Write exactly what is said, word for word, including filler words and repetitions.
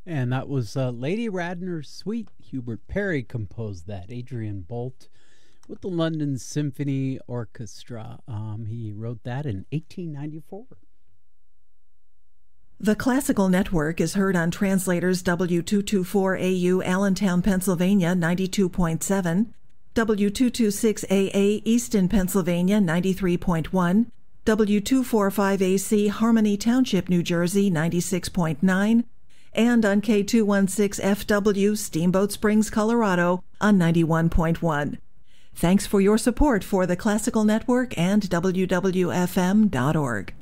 And that was uh, Lady Radner's Suite. Hubert Perry composed that. Adrian Bolt with the London Symphony Orchestra. Um, he wrote that in eighteen ninety-four. The Classical Network is heard on Translators W two twenty-four A U Allentown, Pennsylvania ninety-two point seven, W two twenty-six A A Easton, Pennsylvania ninety-three point one, W two forty-five A C Harmony Township, New Jersey ninety-six point nine, and on K two sixteen F W Steamboat Springs, Colorado on ninety-one point one. Thanks for your support for the Classical Network and W W F M dot org.